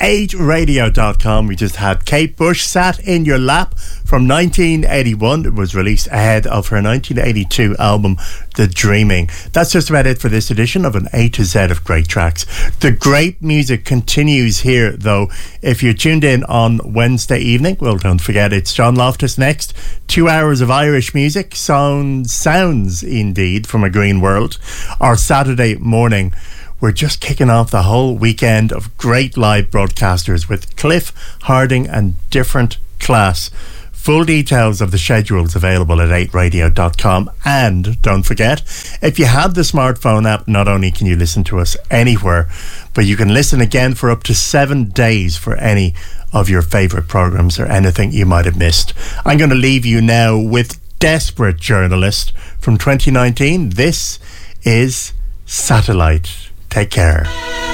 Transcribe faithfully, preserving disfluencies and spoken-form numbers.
eight radio dot com. We just had Kate Bush, Sat in Your Lap, from nineteen eighty-one. It was released ahead of her nineteen eighty-two album The Dreaming. That's just about it for this edition of an A to Z of great tracks. The great music continues here, though. If you're tuned in on Wednesday evening, well, don't forget it's John Loftus next. Two hours of Irish music, sounds, sounds indeed, from a green world. Our Saturday morning, we're just kicking off the whole weekend of great live broadcasters with Cliff Harding and Different Class. Full details of the schedules available at eight radio dot com. And don't forget, if you have the smartphone app, not only can you listen to us anywhere, but you can listen again for up to seven days for any of your favourite programmes or anything you might have missed. I'm going to leave you now with Desperate Journalist from twenty nineteen. This is Satellite. Take care.